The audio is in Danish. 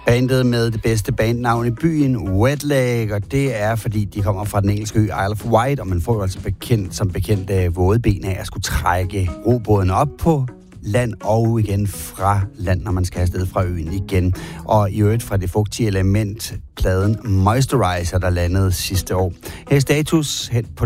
Bandet med det bedste bandnavn i byen, Wetlag, og det er, fordi de kommer fra den engelske ø Isle of Wight, og man får altså som bekendt våde ben af at skulle trække robåden op på land og igen fra land, når man skal afsted fra øen igen. Og i øvrigt fra det fugtige element, pladen Moisturizer, der landede sidste år. Her status hen på